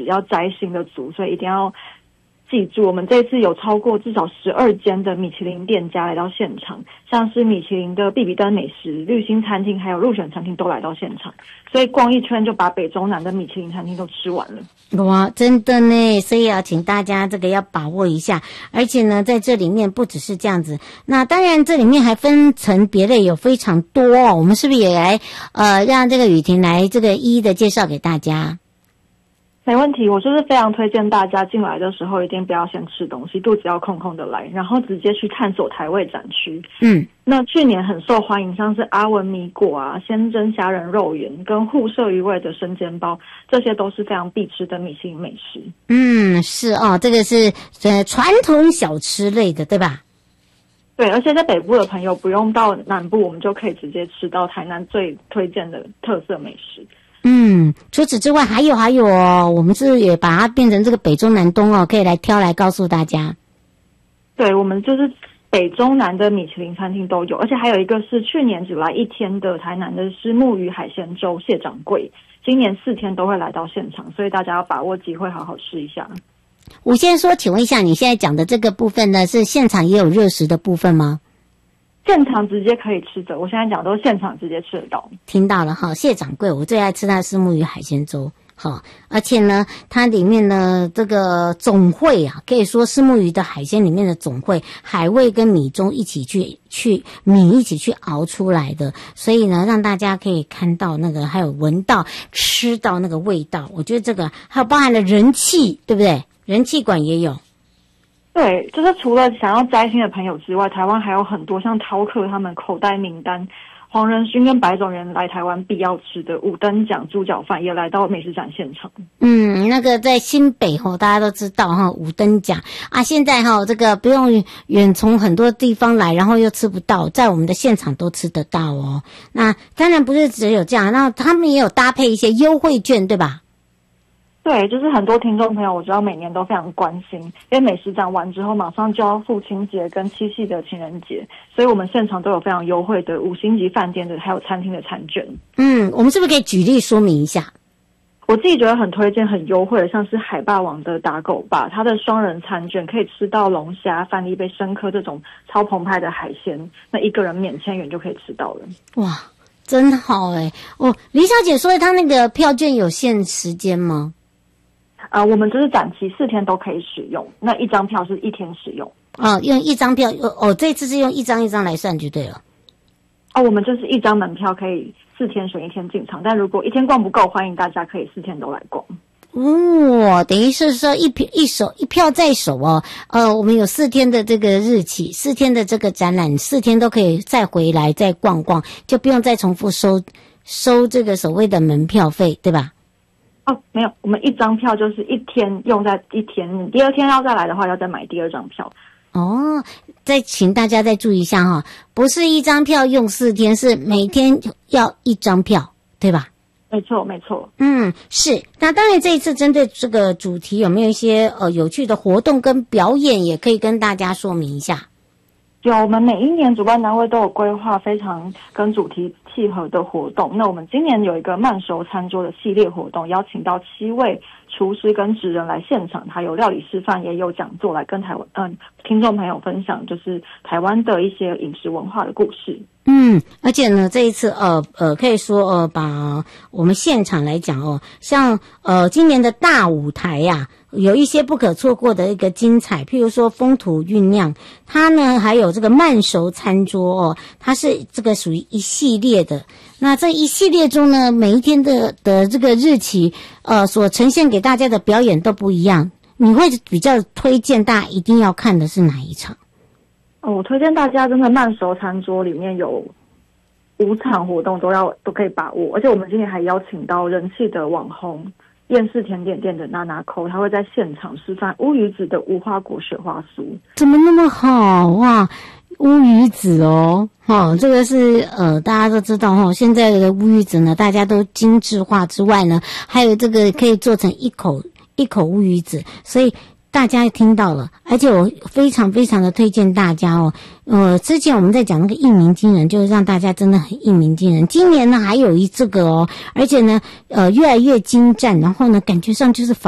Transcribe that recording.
较摘星的族，所以一定要记住，我们这次有超过至少12间的米其林店家来到现场，像是米其林的必比登美食、绿星餐厅还有入选餐厅都来到现场，所以逛一圈就把北中南的米其林餐厅都吃完了。 哇，真的呢，所以要请大家这个要把握一下，而且呢，在这里面不只是这样子，那当然这里面还分层别类有非常多哦，我们是不是也来让这个雨婷来这个一一的介绍给大家？ 没问题，我就是非常推荐大家进来的时候一定不要先吃东西，肚子要空空的来，然后直接去探索台味展区。那去年很受欢迎，像是阿文米果啊、鲜蒸虾仁肉圆跟互射鱼味的生煎包，这些都是非常必吃的米其林美食。 是哦，这个是传统小吃类的，对吧？ 对，而且在北部的朋友不用到南部，我们就可以直接吃到台南最推荐的特色美食。 除此之外还有哦，我们是也把它变成这个北中南东哦，可以来挑来告诉大家。 对，我们就是北中南的米其林餐厅都有，而且还有一个是去年只来1天的台南的虱目鱼海鲜粥谢掌柜，今年4天都会来到现场，所以大家要把握机会好好试一下。 我先说，请问一下，你现在讲的这个部分呢，是现场也有热食的部分吗？ 现场直接可以吃的，我现在讲都是现场直接吃得到。 听到了哈，谢掌柜，我最爱吃它的虱目鱼海鲜粥。好，而且呢，它里面呢这个总会啊，可以说虱目鱼的海鲜里面的总会，海味跟米中一起米一起去熬出来的，所以呢，让大家可以看到那个，还有闻到、吃到那个味道。我觉得这个还有包含了人气，对不对？人气馆也有。 对，就是除了想要摘星的朋友之外，台湾还有很多像饕客他们口袋名单，黄仁勋跟白种人来台湾必要吃的五灯奖猪脚饭也来到美食展现场。 那个在新北大家都知道哈，五灯奖啊，现在这个不用远从很多地方来，然后又吃不到，在我们的现场都吃得到哦。那当然不是只有这样，那他们也有搭配一些优惠券，对吧？ 对，就是很多听众朋友我知道每年都非常关心，因为美食展完之后马上就要父亲节跟七夕的情人节，所以我们现场都有非常优惠的5星级饭店的还有餐厅的餐券。 我们是不是可以举例说明一下？ 我自己觉得很推荐很优惠的，像是海霸王的打狗吧，它的双人餐券可以吃到龙虾、帆立贝、生科这种超澎湃的海鲜，那一个人免签元就可以吃到了。 哇，真好哎！李小姐说他那个票券有限时间吗？ 我们就是展期4天都可以使用，那1张票是1天使用。 用1张票这次是用一张一张来算就对了。 我们就是1张门票可以4天选1天进场，但如果1天逛不够，欢迎大家可以4天都来逛。 等于是说一票在手哦。我们有4天的这个日期，4天的这个展览，4天都可以再回来再逛逛，就不用再重复收这个所谓的门票费，对吧？ 没有，我们1张票就是1天用在1天，你第2天要再来的话，要再买第2张票。 再请大家再注意一下哈，不是1张票用4天，是每天要1张票，对吧？ 没错，没错。 是。那当然，这一次针对这个主题，有没有一些有趣的活动跟表演，也可以跟大家说明一下？ 有，我们每一年主办单位都有规划非常跟主题契合的活动。那我们今年有一个慢熟餐桌的系列活动，邀请到7位厨师跟职人来现场，还有料理示范，也有讲座来跟听众朋友分享，就是台湾的一些饮食文化的故事。 而且呢，这一次可以说把我们现场来讲像今年的大舞台呀，有一些不可错过的一个精彩，譬如说风土酝酿，它呢还有这个慢熟餐桌它是这个属于一系列的。那这一系列中呢，每一天的这个日期所呈现给大家的表演都不一样。你会比较推荐大家一定要看的是哪一场？ 我推荐大家真的慢熟餐桌里面有5场活动都可以把握，而且我们今年还邀请到人气的网红厌世甜点店的娜娜扣，他会在现场示范乌鱼子的无花果雪花酥。 怎么那么好哇？乌鱼子这个是大家都知道现在的乌鱼子呢，大家都精致化之外呢，还有这个可以做成一口乌鱼子，所以大家听到了，而且我非常非常的推荐大家之前我们在讲那个一鸣惊人，就是让大家真的很一鸣惊人。今年呢还有这个而且呢越来越精湛，然后呢感觉上就是